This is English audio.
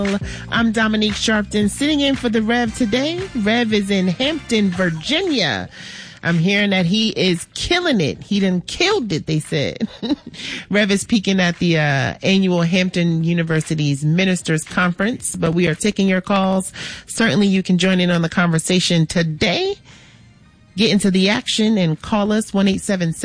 I'm Dominique Sharpton, sitting in for the Rev today. Rev is in Hampton, Virginia. I'm hearing that he is killing it. He done killed it, they said. Rev is speaking at the annual Hampton University's Ministers Conference, but we are taking your calls. Certainly you can join in on the conversation today. Get into the action and call us 1-877